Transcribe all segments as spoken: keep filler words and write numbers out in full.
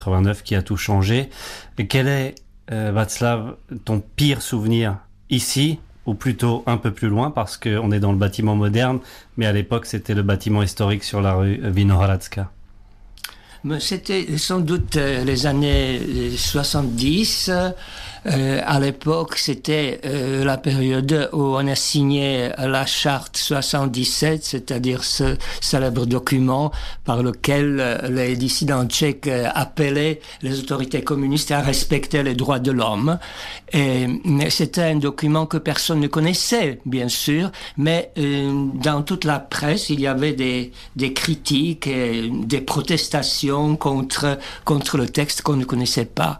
quatre-vingt-neuf qui a tout changé. Et quel est, euh, Václav, ton pire souvenir ici, ou plutôt un peu plus loin, parce qu'on est dans le bâtiment moderne, mais à l'époque c'était le bâtiment historique sur la rue Vinohradska? C'était sans doute les années soixante-dix. Euh, à l'époque, c'était euh, la période où on a signé la charte soixante-dix-sept, c'est-à-dire ce célèbre document par lequel les dissidents tchèques appelaient les autorités communistes à respecter les droits de l'homme. Et c'était un document que personne ne connaissait, bien sûr, mais euh, dans toute la presse, il y avait des, des critiques et des protestations contre, contre le texte qu'on ne connaissait pas.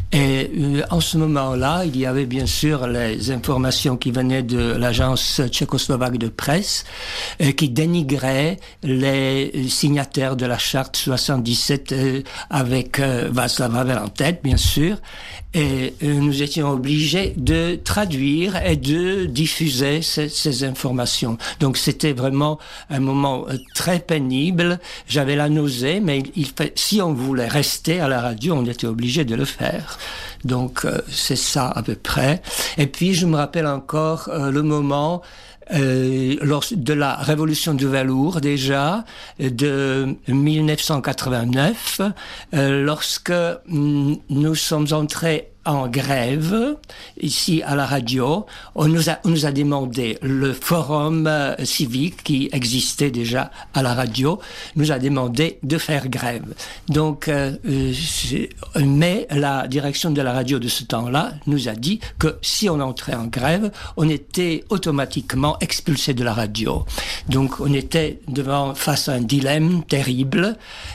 Et euh, en ce moment moment-là, il y avait bien sûr les informations qui venaient de l'agence tchécoslovaque de presse, euh, qui dénigraient les signataires de la charte soixante-dix-sept euh, avec euh, Václav Havel en tête, bien sûr. Et euh, nous étions obligés de traduire et de diffuser ces, ces informations. Donc c'était vraiment un moment euh, très pénible. J'avais la nausée, mais il, il fait, si on voulait rester à la radio, on était obligé de le faire. Donc euh, c'est ça à peu près. Et puis je me rappelle encore euh, le moment Euh, lors de la révolution du velours déjà de mille neuf cent quatre-vingt-neuf, euh, lorsque mm, nous sommes entrés en grève ici à la radio, on nous a, on nous a demandé, le forum euh, civique qui existait déjà à la radio nous a demandé de faire grève. Donc, euh, euh, mais la direction de la radio de ce temps-là nous a dit que si on entrait en grève, on était automatiquement expulsé de la radio. Donc on était devant face à un dilemme terrible.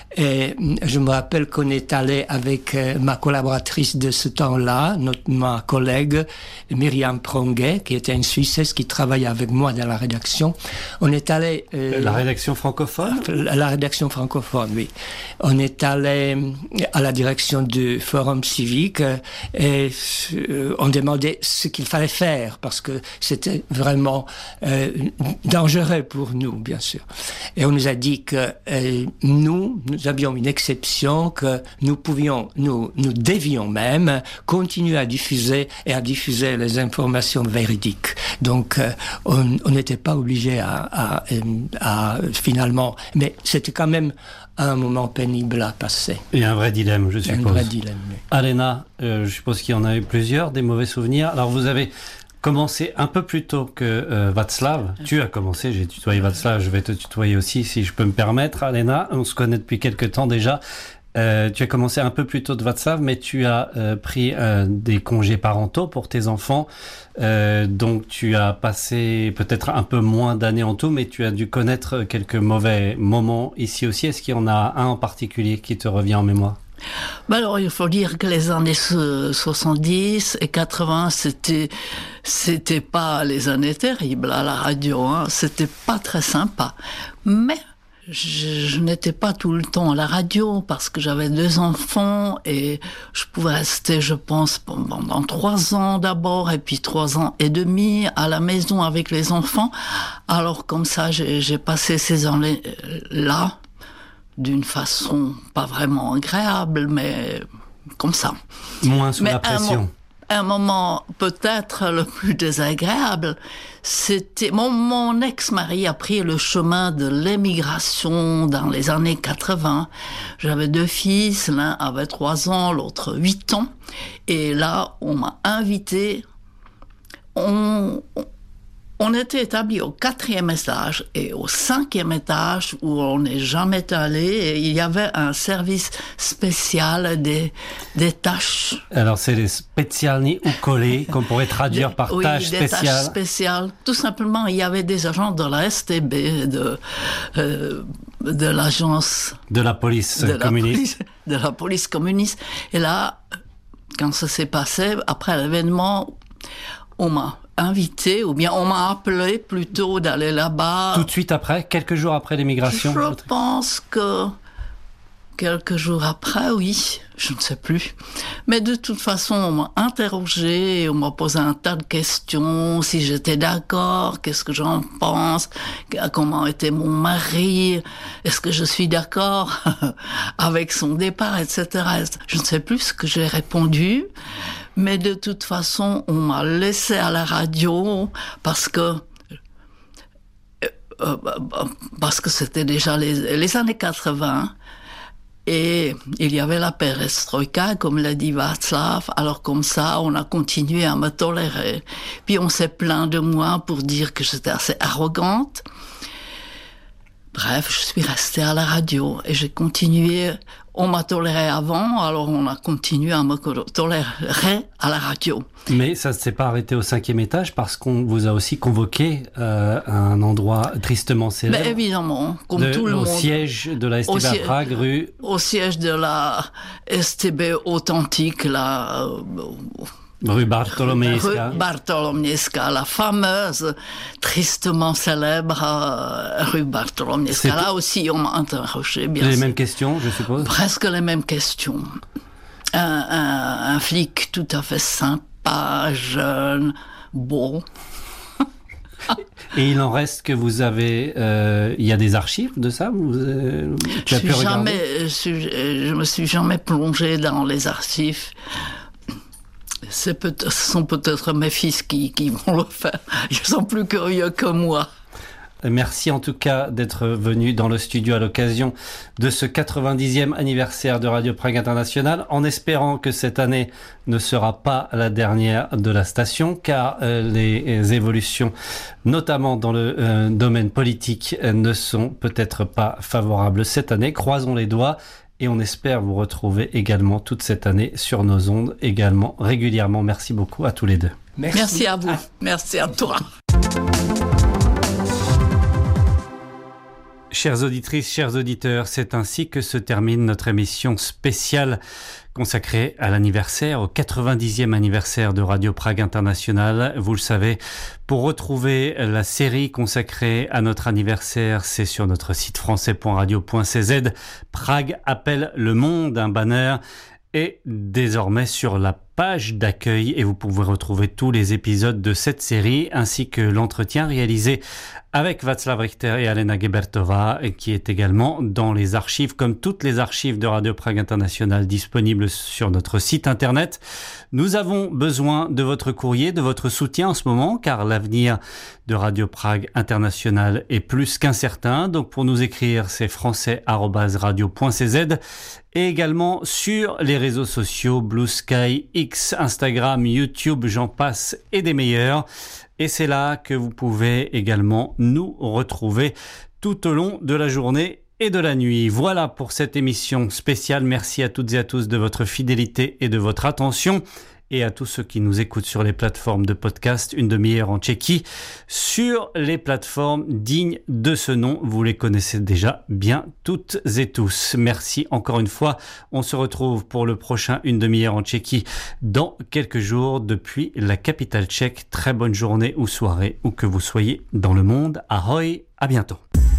Et je me rappelle qu'on est allé avec euh, ma collaboratrice de ce temps-là, notre, ma collègue Myriam Pronguet, qui était une Suissesse qui travaillait avec moi dans la rédaction. On est allé... Euh, la rédaction francophone la, la rédaction francophone, oui. On est allé à la direction du Forum civique euh, et euh, on demandait ce qu'il fallait faire, parce que c'était vraiment euh, dangereux pour nous, bien sûr. Et on nous a dit que euh, nous, nous Nous avions une exception, que nous pouvions, nous, nous devions même continuer à diffuser et à diffuser les informations véridiques. Donc, euh, on n'était pas obligé à, à, à, à finalement, mais c'était quand même un moment pénible à passer. Et un vrai dilemme, je suppose. Un vrai dilemme, oui. Alena, euh, je suppose qu'il y en a eu plusieurs, des mauvais souvenirs. Alors, vous avez commencé un peu plus tôt que euh, Václav. Tu as commencé, j'ai tutoyé Václav, je vais te tutoyer aussi si je peux me permettre, Alena. On se connaît depuis quelque temps déjà. Euh, tu as commencé un peu plus tôt de Václav, mais tu as euh, pris euh, des congés parentaux pour tes enfants. Euh, donc tu as passé peut-être un peu moins d'années en tout, mais tu as dû connaître quelques mauvais moments ici aussi. Est-ce qu'il y en a un en particulier qui te revient en mémoire? Ben alors, il faut dire que les années soixante-dix et quatre-vingts, c'était, c'était pas les années terribles à la radio, hein. C'était pas très sympa. Mais, je, je n'étais pas tout le temps à la radio parce que j'avais deux enfants et je pouvais rester, je pense, pendant trois ans d'abord et puis trois ans et demi à la maison avec les enfants. Alors, comme ça, j'ai, j'ai passé ces années-là d'une façon pas vraiment agréable, mais comme ça. Moins sous mais la pression. Un, mo- un moment peut-être le plus désagréable, c'était... Mon, mon ex-mari a pris le chemin de l'émigration dans les années quatre-vingts. J'avais deux fils, l'un avait trois ans, l'autre huit ans. Et là, on m'a invité... On... on On était établi au quatrième étage et au cinquième étage où on n'est jamais allé. Et il y avait un service spécial des, des tâches. Alors c'est les spécialni ukoli qu'on pourrait traduire des, par oui, tâches des spéciales. tâches spéciales. Tout simplement, il y avait des agents de la S T B, de, euh, de l'agence... De la police de communiste. La police, de la police communiste. Et là, quand ça s'est passé, après l'événement, on m'a invité, ou bien on m'a appelé plutôt d'aller là-bas. Tout de suite après, quelques jours après l'émigration? Je pense que Quelques jours après, oui, je ne sais plus. Mais de toute façon, on m'a interrogé, on m'a posé un tas de questions, si j'étais d'accord, qu'est-ce que j'en pense, comment était mon mari, est-ce que je suis d'accord avec son départ, et cetera. Je ne sais plus ce que j'ai répondu, mais de toute façon, on m'a laissé à la radio parce que euh, parce que c'était déjà les, les années quatre-vingts. Et il y avait la perestroïka, comme l'a dit Václav, alors comme ça, on a continué à me tolérer. Puis on s'est plaint de moi pour dire que j'étais assez arrogante. Bref, je suis restée à la radio et j'ai continué. On m'a toléré avant, alors on a continué à me tolérer à la radio. Mais ça ne s'est pas arrêté au cinquième étage parce qu'on vous a aussi convoqué euh, à un endroit tristement célèbre. Mais évidemment, comme de, tout le au monde. Au siège de la S T B à Prague, rue... Au siège de la S T B authentique, la... Rue Bartolomejska. Rue Bartolomejska, la fameuse, tristement célèbre euh, rue Bartolomejska. C'est là aussi, on m'a interrogé, bien Les sûr. mêmes questions, je suppose. Presque les mêmes questions. Un, un, un flic tout à fait sympa, jeune, beau. Et il en reste que vous avez... Euh, il y a des archives de ça vous, euh, tu as pu regarder ? Jamais, je, je me suis jamais plongée dans les archives. C'est peut- ce sont peut-être mes fils qui, qui vont le faire. Ils sont plus curieux que moi. Merci en tout cas d'être venu dans le studio à l'occasion de ce quatre-vingt-dixième anniversaire de Radio Prague International, en espérant que cette année ne sera pas la dernière de la station, car euh, les évolutions, notamment dans le euh, domaine politique, ne sont peut-être pas favorables cette année. Croisons les doigts. Et on espère vous retrouver également toute cette année sur nos ondes, également régulièrement. Merci beaucoup à tous les deux. Merci, Merci à vous. Ah. Merci à toi. Chères auditrices, chers auditeurs, c'est ainsi que se termine notre émission spéciale consacrée à l'anniversaire, au quatre-vingt-dixième anniversaire de Radio Prague International. Vous le savez, pour retrouver la série consacrée à notre anniversaire, c'est sur notre site français point radio point c z. Prague appelle le monde, un banner est désormais sur la page d'accueil et vous pouvez retrouver tous les épisodes de cette série ainsi que l'entretien réalisé avec Václav Richter et Alena Gebertová qui est également dans les archives comme toutes les archives de Radio Prague International disponibles sur notre site internet. Nous avons besoin de votre courrier, de votre soutien en ce moment car l'avenir de Radio Prague International est plus qu'incertain. Donc pour nous écrire, c'est français arobase radio point c z et également sur les réseaux sociaux Blue Sky, X, Instagram, YouTube, j'en passe et des meilleurs. Et c'est là que vous pouvez également nous retrouver tout au long de la journée et de la nuit. Voilà pour cette émission spéciale. Merci à toutes et à tous de votre fidélité et de votre attention. Et à tous ceux qui nous écoutent sur les plateformes de podcast, une demi-heure en Tchéquie, sur les plateformes dignes de ce nom. Vous les connaissez déjà bien toutes et tous. Merci encore une fois. On se retrouve pour le prochain une demi-heure en Tchéquie dans quelques jours depuis la capitale tchèque. Très bonne journée ou soirée où que vous soyez dans le monde. Ahoj, à bientôt.